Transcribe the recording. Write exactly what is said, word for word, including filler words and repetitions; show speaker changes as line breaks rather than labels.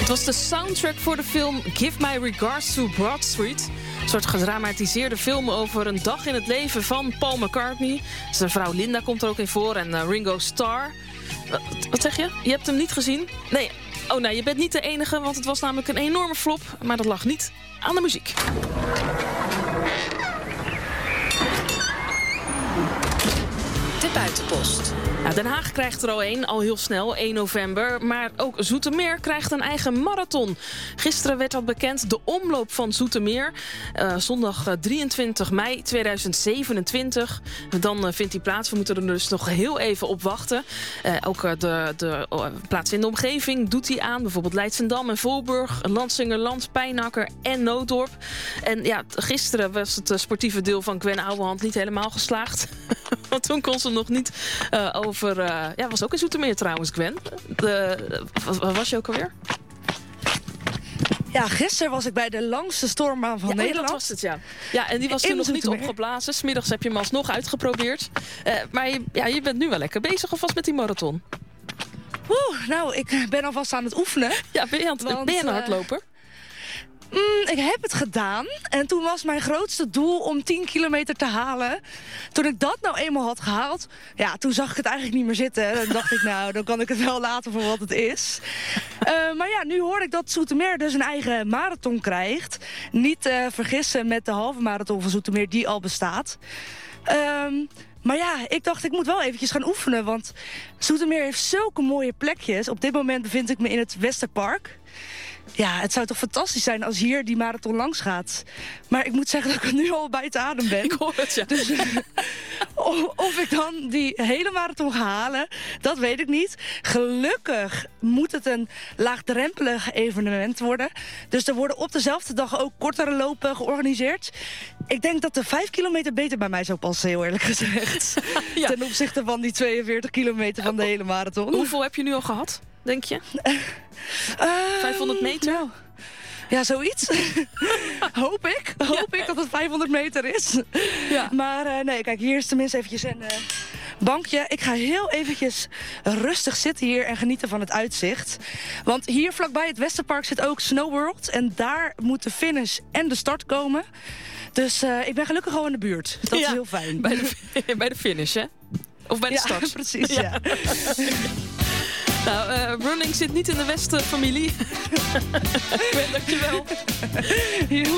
Het was de soundtrack voor de film Give My Regards to Broad Street. Een soort gedramatiseerde film over een dag in het leven van Paul McCartney. Zijn vrouw Linda komt er ook in voor en uh, Ringo Starr. Uh, wat zeg je? Je hebt hem niet gezien? Nee. Oh nee, je bent niet de enige, want het was namelijk een enorme flop. Maar dat lag niet aan de muziek.
De Buitenpost.
Ja, Den Haag krijgt er al één, al heel snel, één november. Maar ook Zoetermeer krijgt een eigen marathon. Gisteren werd dat bekend, de omloop van Zoetermeer. Uh, zondag uh, drieëntwintig mei tweeduizend zevenentwintig. Dan uh, vindt die plaats. We moeten er dus nog heel even op wachten. Uh, ook uh, de, de uh, plaatsen in de omgeving doet hij aan. Bijvoorbeeld Leidschendam en Voorburg, Lansingerland, Pijnakker en Nooddorp. En ja, gisteren was het uh, sportieve deel van Gwen Ouwehand niet helemaal geslaagd. Want toen kon ze nog niet uh, over... Uh, ja, was ook in Zoetermeer trouwens, Gwen. De, wat was je ook alweer?
Ja, gisteren was ik bij de langste stormbaan van
ja,
Nederland.
Dat was het, ja. Ja, en die was toen nog niet opgeblazen. 'S Middags heb je hem alsnog uitgeprobeerd. Uh, maar je, ja, je bent nu wel lekker bezig alvast met die marathon.
Oeh, nou, ik ben alvast aan het oefenen.
Ja, ben je, aan het, want, ben je een hardloper? Uh,
Mm, ik heb het gedaan. En toen was mijn grootste doel om tien kilometer te halen. Toen ik dat nou eenmaal had gehaald... ja, toen zag ik het eigenlijk niet meer zitten. Dan dacht ik, nou, dan kan ik het wel laten voor wat het is. Uh, maar ja, nu hoor ik dat Zoetermeer dus een eigen marathon krijgt. Niet uh, vergissen met de halve marathon van Zoetermeer die al bestaat. Um, Maar ja, ik dacht, ik moet wel eventjes gaan oefenen. Want Zoetermeer heeft zulke mooie plekjes. Op dit moment bevind ik me in het Westerpark. Ja, het zou toch fantastisch zijn als hier die marathon langs gaat. Maar ik moet zeggen dat ik nu al buiten adem ben.
Ik hoor het, ja.
Dus of, of ik dan die hele marathon ga halen, dat weet ik niet. Gelukkig moet het een laagdrempelig evenement worden. Dus er worden op dezelfde dag ook kortere lopen georganiseerd. Ik denk dat de vijf kilometer beter bij mij zou passen, heel eerlijk gezegd. Ja. Ten opzichte van die tweeënveertig kilometer van de hele marathon.
Hoeveel heb je nu al gehad, denk je?
Uh,
vijfhonderd meter?
Nou, ja, zoiets. Hoop ik. Hoop ja. ik dat het vijfhonderd meter is. Ja. Maar uh, nee, kijk, hier is tenminste eventjes een uh, bankje. Ik ga heel eventjes rustig zitten hier en genieten van het uitzicht. Want hier vlakbij het Westerpark zit ook Snow World. En daar moet de finish en de start komen. Dus uh, ik ben gelukkig al in de buurt. Dat ja, is heel fijn.
Bij de, bij de finish, hè? Of bij de
ja,
start?
Precies, ja. ja.
Nou, uh, running zit niet in de West-familie. Ik weet dat je wel.